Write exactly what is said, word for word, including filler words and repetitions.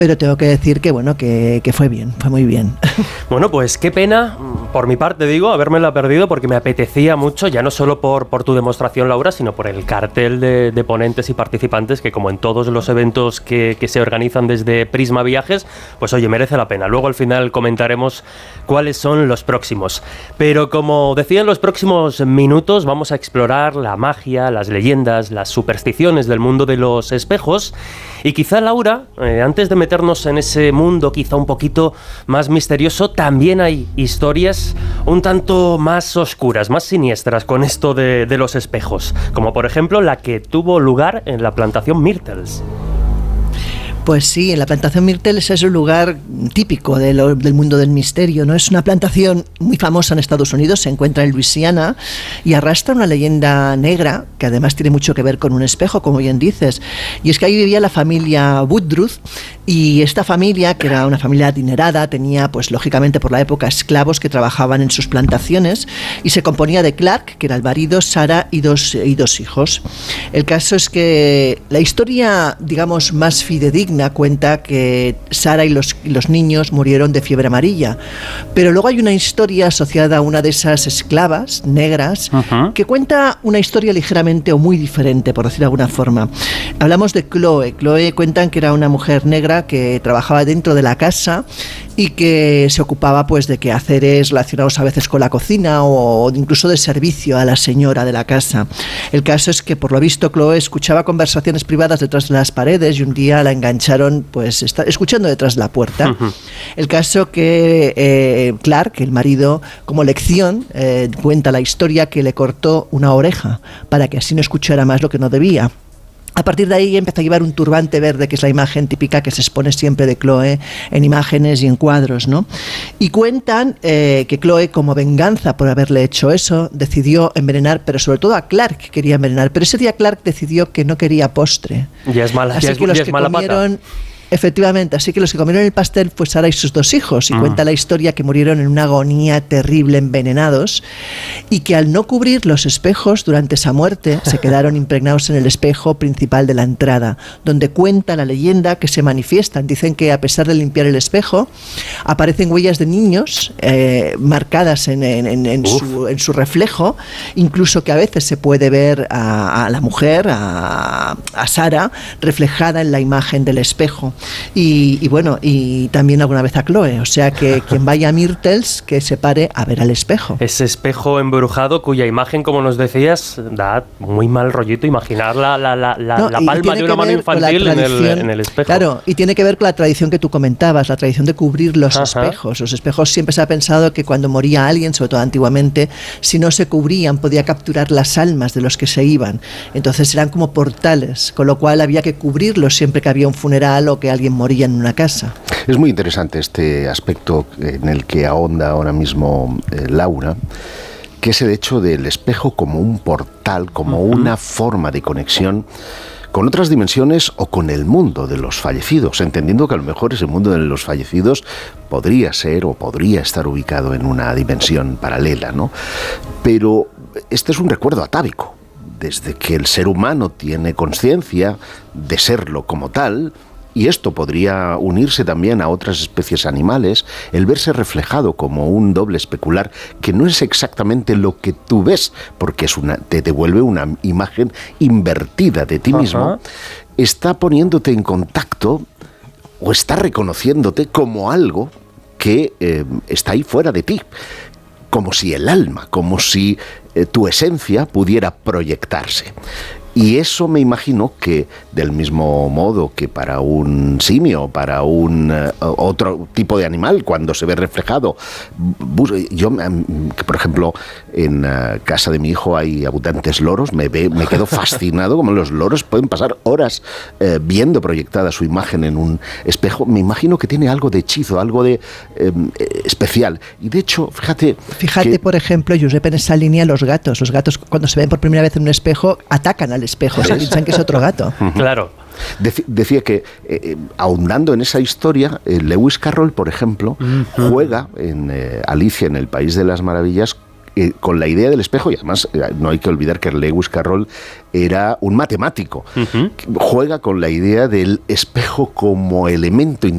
pero tengo que decir que bueno, que, que fue bien, fue muy bien. Bueno, pues qué pena, por mi parte digo, habérmela perdido, porque me apetecía mucho, ya no solo por, por tu demostración, Laura, sino por el cartel de, de ponentes y participantes, que como en todos los eventos que, que se organizan desde Prisma Viajes, pues oye, merece la pena. Luego al final comentaremos cuáles son los próximos. Pero como decía, en los próximos minutos vamos a explorar la magia, las leyendas, las supersticiones del mundo de los espejos. Y quizá, Laura, eh, antes de meternos en ese mundo quizá un poquito más misterioso, también hay historias un tanto más oscuras, más siniestras con esto de, de los espejos, como por ejemplo la que tuvo lugar en la plantación Myrtles. Pues sí, en la plantación Myrtles es un lugar típico de lo, del mundo del misterio, ¿no? Es una plantación muy famosa en Estados Unidos, se encuentra en Luisiana y arrastra una leyenda negra que además tiene mucho que ver con un espejo, como bien dices. Y es que ahí vivía la familia Woodruff, y esta familia, que era una familia adinerada, tenía pues lógicamente por la época esclavos que trabajaban en sus plantaciones, y se componía de Clark, que era el marido, Sarah y dos, y dos hijos. El caso es que la historia, digamos, más fidedigna cuenta que Sarah y los, y los niños murieron de fiebre amarilla, pero luego hay una historia asociada a una de esas esclavas negras uh-huh. que cuenta una historia ligeramente o muy diferente, por decirlo de alguna forma. Hablamos de Chloe. Chloe cuentan que era una mujer negra que trabajaba dentro de la casa y que se ocupaba pues de quehaceres relacionados a veces con la cocina o incluso de servicio a la señora de la casa. El caso es que por lo visto Chloe escuchaba conversaciones privadas detrás de las paredes y un día la engancharon pues está, escuchando detrás de la puerta. Uh-huh. El caso que eh, Clark, el marido, como lección eh, cuenta la historia que le cortó una oreja para que así no escuchara más lo que no debía. A partir de ahí empezó a llevar un turbante verde, que es la imagen típica que se expone siempre de Chloe en imágenes y en cuadros, ¿no? Y cuentan eh, que Chloe, como venganza por haberle hecho eso, decidió envenenar, pero sobre todo a Clark quería envenenar. Pero ese día Clark decidió que no quería postre. Ya es mala, Así ya es, que los ya es que mala comieron, pata. Efectivamente, así que los que comieron el pastel fue Sarah y sus dos hijos, y Mm. cuenta la historia que murieron en una agonía terrible, envenenados, y que al no cubrir los espejos durante esa muerte, se quedaron impregnados en el espejo principal de la entrada, donde cuenta la leyenda que se manifiestan. Dicen que a pesar de limpiar el espejo, aparecen huellas de niños eh, marcadas en, en, en, en, su, en su reflejo, incluso que a veces se puede ver a, a la mujer, a, a Sarah, reflejada en la imagen del espejo. Y, y bueno, y también alguna vez a Chloe, o sea que quien vaya a Myrtles, que se pare a ver al espejo. Ese espejo embrujado cuya imagen, como nos decías, da muy mal rollito imaginar la, la, la, la, no, la palma de una mano infantil en el, en el espejo. Claro, y tiene que ver con la tradición que tú comentabas, la tradición de cubrir los Ajá. espejos. Los espejos siempre se ha pensado que cuando moría alguien, sobre todo antiguamente, si no se cubrían podía capturar las almas de los que se iban. Entonces eran como portales, con lo cual había que cubrirlos siempre que había un funeral o que alguien moría en una casa. Es muy interesante este aspecto en el que ahonda ahora mismo eh, Laura, que es el hecho del espejo como un portal, como uh-huh. una forma de conexión con otras dimensiones o con el mundo de los fallecidos, entendiendo que a lo mejor ese mundo de los fallecidos podría ser o podría estar ubicado en una dimensión paralela, ¿no? Pero este es un recuerdo atávico. Desde que el ser humano tiene conciencia de serlo como tal, y esto podría unirse también a otras especies animales, el verse reflejado como un doble especular, que no es exactamente lo que tú ves, porque es una, te devuelve una imagen invertida de ti mismo, Ajá. está poniéndote en contacto o está reconociéndote como algo que eh, está ahí fuera de ti, como si el alma, como si eh, tu esencia pudiera proyectarse. Y eso me imagino que del mismo modo que para un simio, para un uh, otro tipo de animal, cuando se ve reflejado, yo, um, por ejemplo, en uh, casa de mi hijo hay abundantes loros, me, ve, me quedo fascinado como los loros pueden pasar horas uh, viendo proyectada su imagen en un espejo. Me imagino que tiene algo de hechizo, algo de um, especial. Y de hecho, fíjate... Fíjate, que, por ejemplo, Josep, en esa línea los gatos. Los gatos, cuando se ven por primera vez en un espejo, atacan al espejo, se piensan que es otro gato. Claro. Dec- decía que, eh, ahondando en esa historia, eh, Lewis Carroll, por ejemplo, uh-huh. juega en eh, Alicia en el País de las Maravillas eh, con la idea del espejo, y además eh, no hay que olvidar que Lewis Carroll era un matemático. Uh-huh. Juega con la idea del espejo como elemento